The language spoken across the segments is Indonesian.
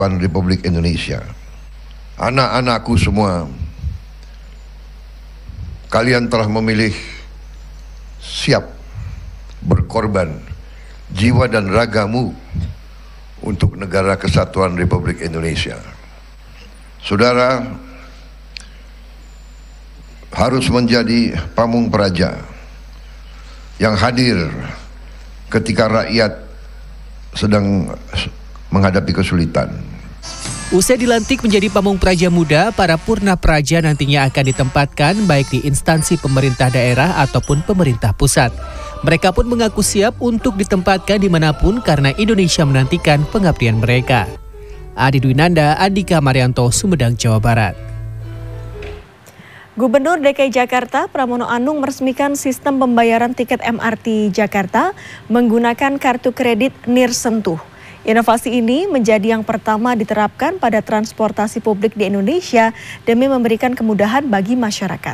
Republik Indonesia. Anak-anakku semua, kalian telah memilih siap berkorban jiwa dan ragamu untuk negara kesatuan Republik Indonesia. Saudara harus menjadi pamung praja yang hadir ketika rakyat sedang menghadapi kesulitan. Usai dilantik menjadi pamung praja muda, para purna praja nantinya akan ditempatkan baik di instansi pemerintah daerah ataupun pemerintah pusat. Mereka pun mengaku siap untuk ditempatkan dimanapun karena Indonesia menantikan pengabdian mereka. Adi Dwinanda, Andika Marianto, Sumedang, Jawa Barat. Gubernur DKI Jakarta Pramono Anung meresmikan sistem pembayaran tiket MRT Jakarta menggunakan kartu kredit Nirsentuh. Inovasi ini menjadi yang pertama diterapkan pada transportasi publik di Indonesia demi memberikan kemudahan bagi masyarakat.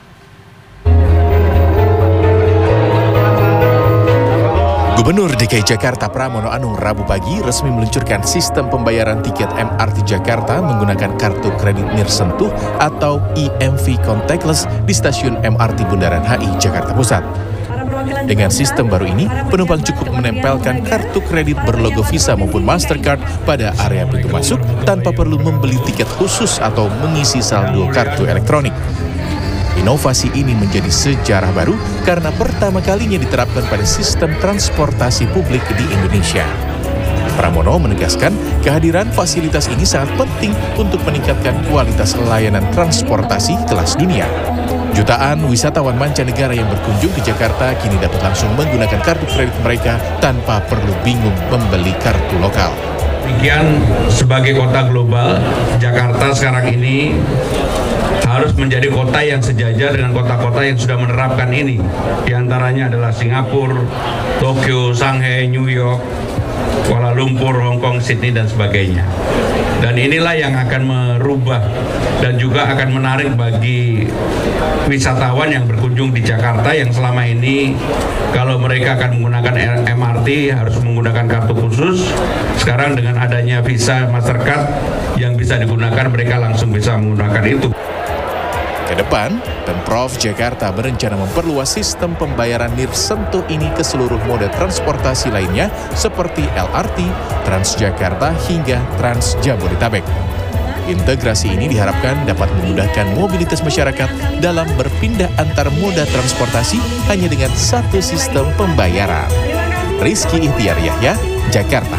Gubernur DKI Jakarta Pramono Anung Rabu pagi resmi meluncurkan sistem pembayaran tiket MRT Jakarta menggunakan kartu kredit Nirsentuh atau EMV contactless di stasiun MRT Bundaran HI Jakarta Pusat. Dengan sistem baru ini, penumpang cukup menempelkan kartu kredit berlogo Visa maupun Mastercard pada area pintu masuk tanpa perlu membeli tiket khusus atau mengisi saldo kartu elektronik. Inovasi ini menjadi sejarah baru karena pertama kalinya diterapkan pada sistem transportasi publik di Indonesia. Pramono menegaskan kehadiran fasilitas ini sangat penting untuk meningkatkan kualitas layanan transportasi kelas dunia. Jutaan wisatawan mancanegara yang berkunjung ke Jakarta kini dapat langsung menggunakan kartu kredit mereka tanpa perlu bingung membeli kartu lokal. Demikian, sebagai kota global, Jakarta sekarang ini harus menjadi kota yang sejajar dengan kota-kota yang sudah menerapkan ini. Di antaranya adalah Singapura, Tokyo, Shanghai, New York, Kuala Lumpur, Hong Kong, Sydney, dan sebagainya. Dan inilah yang akan merubah dan juga akan menarik bagi wisatawan yang berkunjung di Jakarta yang selama ini kalau mereka akan menggunakan MRT harus menggunakan kartu khusus. Sekarang dengan adanya Visa Mastercard yang bisa digunakan, mereka langsung bisa menggunakan itu. Ke depan, Pemprov Jakarta berencana memperluas sistem pembayaran Nirsentuh ini ke seluruh moda transportasi lainnya seperti LRT, Transjakarta hingga Trans Jabodetabek. Integrasi ini diharapkan dapat memudahkan mobilitas masyarakat dalam berpindah antar moda transportasi hanya dengan satu sistem pembayaran. Rizky Ihtiar Yahya, Jakarta.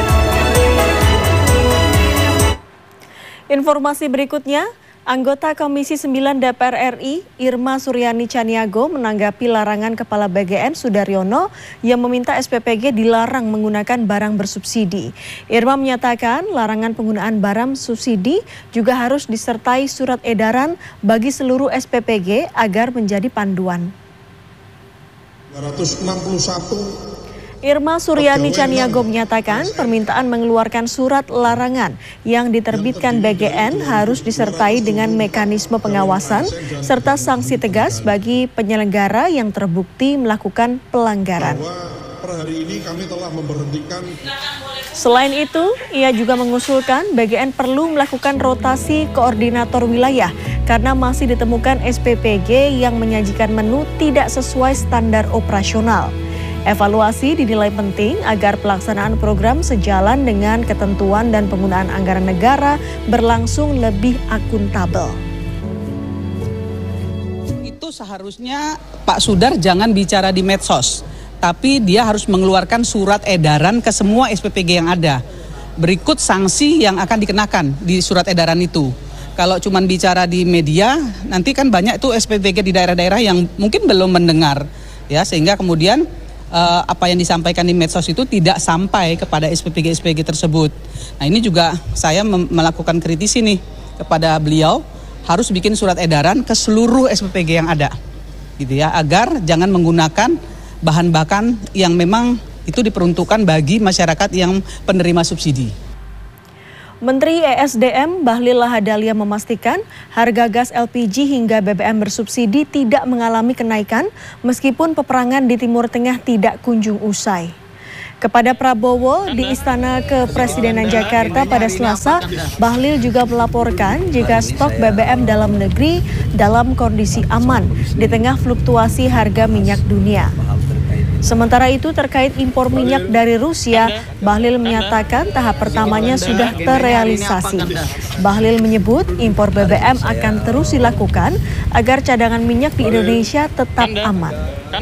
Informasi berikutnya, anggota Komisi 9 DPR RI Irma Suryani Caniago menanggapi larangan Kepala BGN Sudaryono yang meminta SPPG dilarang menggunakan barang bersubsidi. Irma menyatakan larangan penggunaan barang subsidi juga harus disertai surat edaran bagi seluruh SPPG agar menjadi panduan. 261 Irma Suryani Caniago menyatakan permintaan mengeluarkan surat larangan yang diterbitkan BGN harus disertai dengan mekanisme pengawasan serta sanksi tegas bagi penyelenggara yang terbukti melakukan pelanggaran. Selain itu, ia juga mengusulkan BGN perlu melakukan rotasi koordinator wilayah karena masih ditemukan SPPG yang menyajikan menu tidak sesuai standar operasional. Evaluasi dinilai penting agar pelaksanaan program sejalan dengan ketentuan dan penggunaan anggaran negara berlangsung lebih akuntabel. Itu seharusnya Pak Sudar jangan bicara di medsos, tapi dia harus mengeluarkan surat edaran ke semua SPPG yang ada. Berikut sanksi yang akan dikenakan di surat edaran itu. Kalau cuma bicara di media, nanti kan banyak itu SPPG di daerah-daerah yang mungkin belum mendengar, ya, sehingga kemudian apa yang disampaikan di medsos itu tidak sampai kepada SPPG-SPPG tersebut. Nah, ini juga saya melakukan kritisi nih kepada beliau, harus bikin surat edaran ke seluruh SPPG yang ada, gitu ya, agar jangan menggunakan bahan-bahan yang memang itu diperuntukkan bagi masyarakat yang penerima subsidi. Menteri ESDM Bahlil Lahadalia memastikan harga gas LPG hingga BBM bersubsidi tidak mengalami kenaikan meskipun peperangan di Timur Tengah tidak kunjung usai. Kepada Prabowo di Istana Kepresidenan Jakarta pada Selasa, Bahlil juga melaporkan jika stok BBM dalam negeri dalam kondisi aman di tengah fluktuasi harga minyak dunia. Sementara itu terkait impor minyak dari Rusia, Bahlil menyatakan tahap pertamanya sudah terrealisasi. Bahlil menyebut impor BBM akan terus dilakukan agar cadangan minyak di Indonesia tetap aman.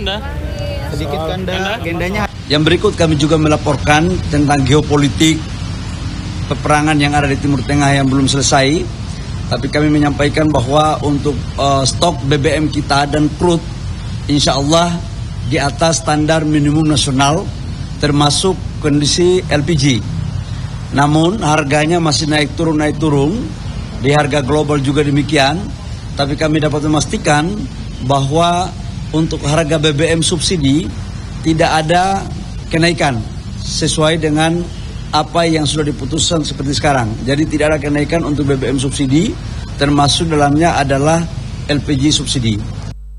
Yang berikut kami juga melaporkan tentang geopolitik peperangan yang ada di Timur Tengah yang belum selesai. Tapi kami menyampaikan bahwa untuk stok BBM kita dan crude insya Allah di atas standar minimum nasional termasuk kondisi LPG. Namun harganya masih naik turun, di harga global juga demikian. Tapi kami dapat memastikan bahwa untuk harga BBM subsidi tidak ada kenaikan sesuai dengan apa yang sudah diputuskan seperti sekarang. Jadi tidak ada kenaikan untuk BBM subsidi, termasuk dalamnya adalah LPG subsidi.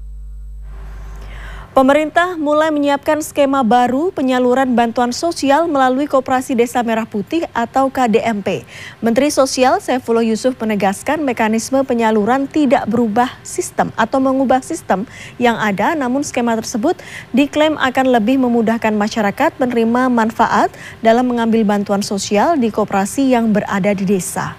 Pemerintah mulai menyiapkan skema baru penyaluran bantuan sosial melalui Koperasi Desa Merah Putih atau KDMP. Menteri Sosial Saifullah Yusuf menegaskan mekanisme penyaluran tidak berubah sistem atau mengubah sistem yang ada, namun skema tersebut diklaim akan lebih memudahkan masyarakat menerima manfaat dalam mengambil bantuan sosial di koperasi yang berada di desa.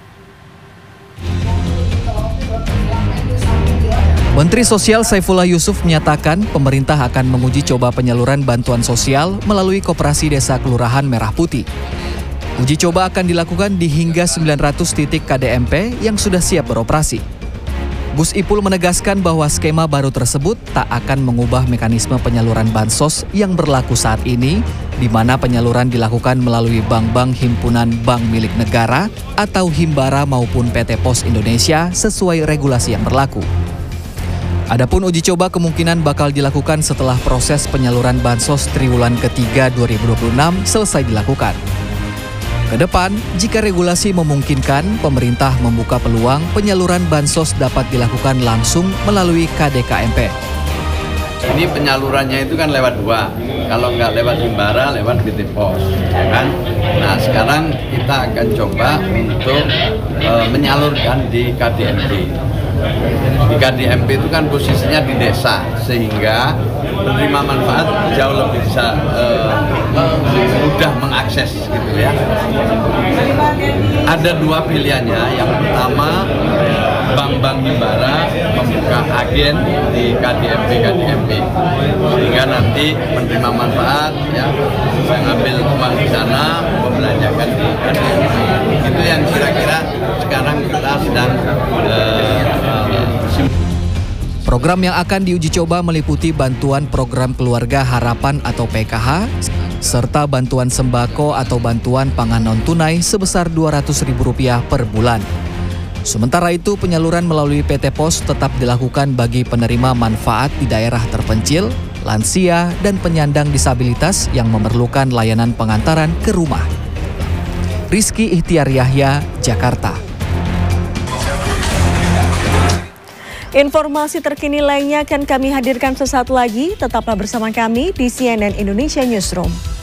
Menteri Sosial Saifullah Yusuf menyatakan pemerintah akan menguji coba penyaluran bantuan sosial melalui Koperasi Desa Kelurahan Merah Putih. Uji coba akan dilakukan di hingga 900 titik KDMP yang sudah siap beroperasi. Gus Ipul menegaskan bahwa skema baru tersebut tak akan mengubah mekanisme penyaluran bansos yang berlaku saat ini, di mana penyaluran dilakukan melalui bank-bank himpunan bank milik negara atau Himbara maupun PT Pos Indonesia sesuai regulasi yang berlaku. Adapun uji coba kemungkinan bakal dilakukan setelah proses penyaluran bansos triwulan ketiga 2026 selesai dilakukan. Kedepan, jika regulasi memungkinkan, pemerintah membuka peluang penyaluran bansos dapat dilakukan langsung melalui KDKMP. Ini penyalurannya itu kan lewat dua, kalau nggak lewat Himbara, lewat PT Pos, ya kan? Nah sekarang kita akan coba untuk menyalurkan di KDMP. Di KDMP itu kan posisinya di desa, sehingga penerima manfaat jauh lebih bisa mudah mengakses gitu ya. Ada dua pilihannya, yang pertama bank-bank Himbara membuka agen di KDMP, sehingga nanti penerima manfaat ya bisa ngambil uang di sana, membelanjakan di KDMP. Itu yang kira-kira sekarang kita sedang Program yang akan diuji coba meliputi bantuan program keluarga harapan atau PKH, serta bantuan sembako atau bantuan pangan non-tunai sebesar Rp200.000 per bulan. Sementara itu, penyaluran melalui PT Pos tetap dilakukan bagi penerima manfaat di daerah terpencil, lansia, dan penyandang disabilitas yang memerlukan layanan pengantaran ke rumah. Rizky Ihtiar Yahya, Jakarta. Informasi terkini lainnya akan kami hadirkan sesaat lagi. Tetaplah bersama kami di CNN Indonesia Newsroom.